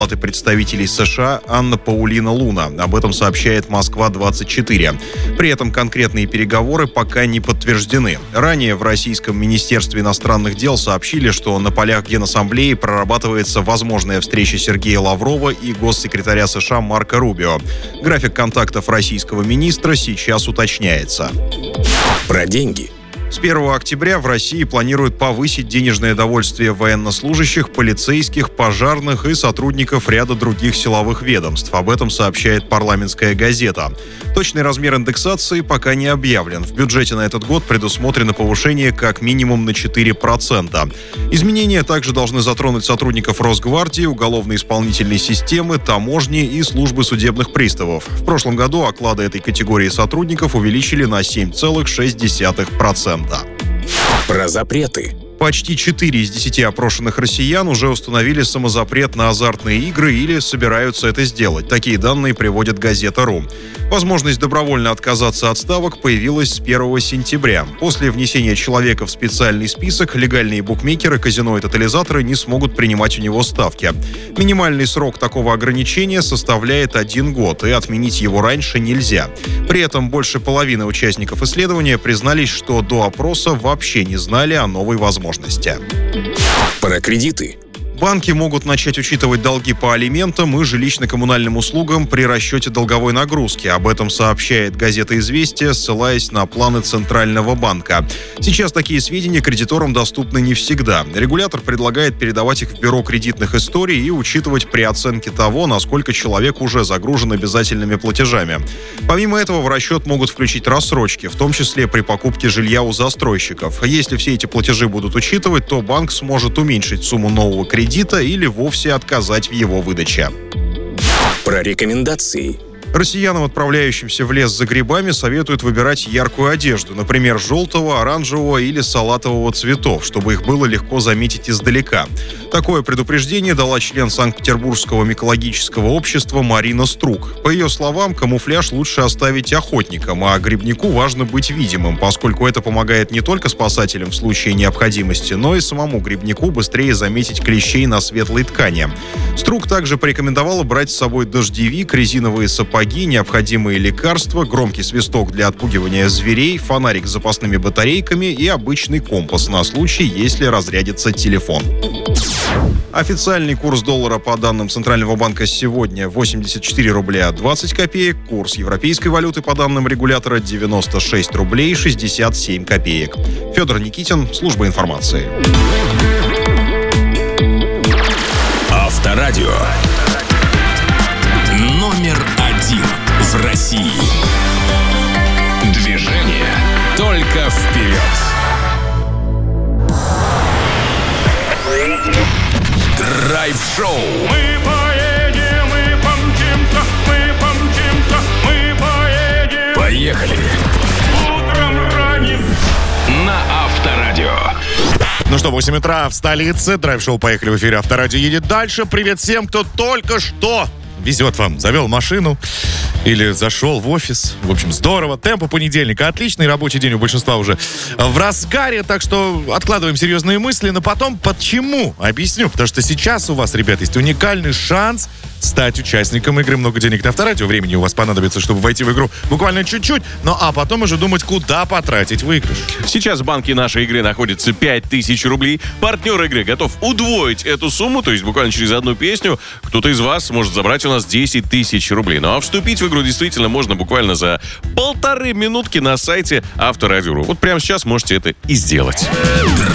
Палаты представителей США Анна Паулина Луна. Об этом сообщает Москва-24. При этом конкретные переговоры пока не подтверждены. Ранее в Российском Министерстве иностранных дел сообщили, что на полях Генассамблеи прорабатывается возможная встреча Сергея Лаврова и госсекретаря США Марко Рубио. График контактов российского министра сейчас уточняется. Про деньги. С 1 октября в России планируют повысить денежное довольствие военнослужащих, полицейских, пожарных и сотрудников ряда других силовых ведомств. Об этом сообщает «Парламентская газета». Точный размер индексации пока не объявлен. В бюджете на этот год предусмотрено повышение как минимум на 4%. Изменения также должны затронуть сотрудников Росгвардии, уголовно-исполнительной системы, таможни и службы судебных приставов. В прошлом году оклады этой категории сотрудников увеличили на 7,6%. Про запреты. Почти 4 из 10 опрошенных россиян уже установили самозапрет на азартные игры или собираются это сделать. Такие данные приводит газета.ру. Возможность добровольно отказаться от ставок появилась с 1 сентября. После внесения человека в специальный список легальные букмекеры, казино и тотализаторы не смогут принимать у него ставки. Минимальный срок такого ограничения составляет 1 год, и отменить его раньше нельзя. При этом больше половины участников исследования признались, что до опроса вообще не знали о новой возможности. Про кредиты. Банки могут начать учитывать долги по алиментам и жилищно-коммунальным услугам при расчете долговой нагрузки. Об этом сообщает газета «Известия», ссылаясь на планы Центрального банка. Сейчас такие сведения кредиторам доступны не всегда. Регулятор предлагает передавать их в бюро кредитных историй и учитывать при оценке того, насколько человек уже загружен обязательными платежами. Помимо этого в расчет могут включить рассрочки, в том числе при покупке жилья у застройщиков. Если все эти платежи будут учитывать, то банк сможет уменьшить сумму нового кредита или вовсе отказать в его выдаче. Про рекомендации. Россиянам, отправляющимся в лес за грибами, советуют выбирать яркую одежду, например, желтого, оранжевого или салатового цветов, чтобы их было легко заметить издалека. Такое предупреждение дала член Санкт-Петербургского микологического общества Марина Струк. По ее словам, камуфляж лучше оставить охотникам, а грибнику важно быть видимым, поскольку это помогает не только спасателям в случае необходимости, но и самому грибнику быстрее заметить клещей на светлой ткани. Струк также порекомендовала брать с собой дождевик, резиновые сапоги, необходимые лекарства, громкий свисток для отпугивания зверей, фонарик с запасными батарейками и обычный компас на случай, если разрядится телефон. Официальный курс доллара по данным Центрального банка сегодня 84 рубля 20 копеек. Курс европейской валюты по данным регулятора 96 рублей 67 копеек. Федор Никитин, служба информации. Авторадио. Номер 1 в России. Движение только вперед. Драйв-шоу. Мы поедем, мы помчимся, мы поедем. Поехали. Утром ранним. На Авторадио. Ну что, 8 утра в столице. Драйв-шоу «Поехали» в эфире. Авторадио едет дальше. Привет всем, кто только что везет вам. Завел машину или зашел в офис. В общем, здорово. Темпо понедельника. Отличный рабочий день у большинства уже в разгаре. Так что откладываем серьезные мысли. Но потом почему? Объясню. Потому что сейчас у вас, ребят, есть уникальный шанс стать участником игры «Много денег на Авторадио». Времени у вас понадобится, чтобы войти в игру буквально чуть-чуть. Ну а потом уже думать, куда потратить выигрыш. Сейчас в банке нашей игры находится 5000 рублей. Партнер игры готов удвоить эту сумму, то есть буквально через одну песню кто-то из вас может забрать у нас 10 тысяч рублей. Ну а вступить в игру действительно можно буквально за 1,5 минутки на сайте Авторадио.ру. Вот прямо сейчас можете это и сделать.